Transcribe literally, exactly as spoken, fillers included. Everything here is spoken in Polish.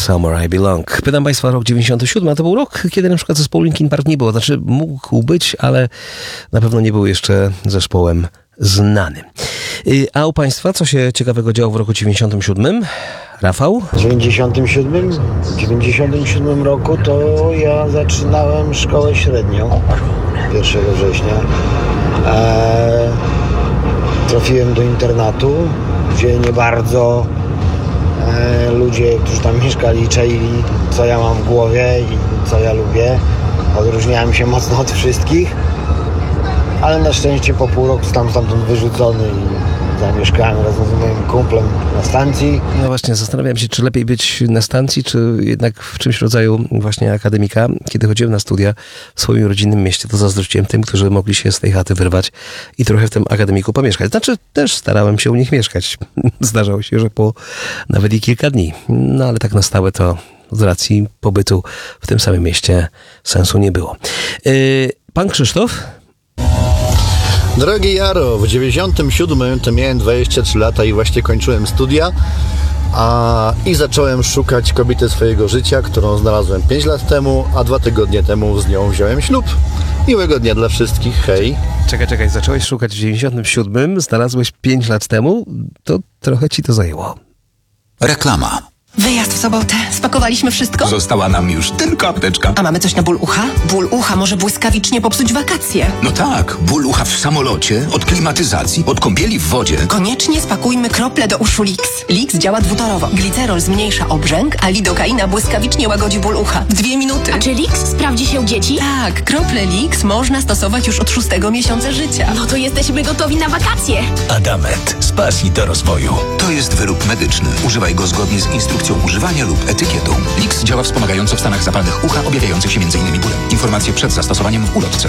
Somewhere I Belong. Pytam Państwa, rok dziewięćdziesiąty siódmy, a to był rok, kiedy na przykład zespołu Linkin Park nie było. Znaczy mógł być, ale na pewno nie był jeszcze zespołem znanym. A u Państwa co się ciekawego działo w roku dziewięćdziesiątym siódmym? Rafał? W dziewięćdziesiątym siódmym, dziewięćdziesiątym siódmym roku to ja zaczynałem szkołę średnią pierwszego września. Eee, trafiłem do internatu, gdzie nie bardzo e, ludzie, którzy tam mieszkali, czaili, co ja mam w głowie i co ja lubię. Odróżniałem się mocno od wszystkich, ale na szczęście po pół roku tam stamtąd wyrzucony i zamieszkałem razem z moim kumplem na stacji. No właśnie, zastanawiam się, czy lepiej być na stacji, czy jednak w czymś rodzaju właśnie akademika. Kiedy chodziłem na studia w swoim rodzinnym mieście, to zazdrościłem tym, którzy mogli się z tej chaty wyrwać i trochę w tym akademiku pomieszkać. Znaczy, też starałem się u nich mieszkać. Zdarzało się, że po nawet i kilka dni. No ale tak na stałe to z racji pobytu w tym samym mieście sensu nie było. Yy, pan Krzysztof? Drogi Jaro, w dziewięćdziesiątym siódmym to miałem dwadzieścia trzy lata i właśnie kończyłem studia a, i zacząłem szukać kobiety swojego życia, którą znalazłem pięć lat temu, a dwa tygodnie temu z nią wziąłem ślub. Miłego dnia dla wszystkich, hej. Czekaj, czekaj, zacząłeś szukać w dziewięćdziesiątym siódmym, znalazłeś pięć lat temu, to trochę ci to zajęło. Reklama. Wyjazd w sobotę. Spakowaliśmy wszystko? Została nam już tylko apteczka. A mamy coś na ból ucha? Ból ucha może błyskawicznie popsuć wakacje. No tak, ból ucha w samolocie, od klimatyzacji, od kąpieli w wodzie. Koniecznie spakujmy krople do uszu Lix. Lix działa dwutorowo. Glicerol zmniejsza obrzęk, a lidokaina błyskawicznie łagodzi ból ucha. W dwie minuty. A czy Lix sprawdzi się u dzieci? Tak, krople Lix można stosować już od szóstego miesiąca życia. No to jesteśmy gotowi na wakacje. Adamant. Z pasji do rozwoju. To jest wyrób medyczny. Używaj go zgodnie z instrukcją używania lub etykietą. Lix działa wspomagająco w stanach zapalnych ucha, objawiających się między innymi bólem. Informacje przed zastosowaniem w ulotce.